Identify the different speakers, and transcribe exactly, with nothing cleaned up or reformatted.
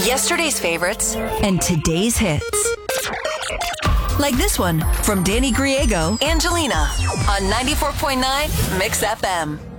Speaker 1: Yesterday's favorites and today's hits. Like this one from Danny Griego, Angelina on ninety-four point nine Mix F M.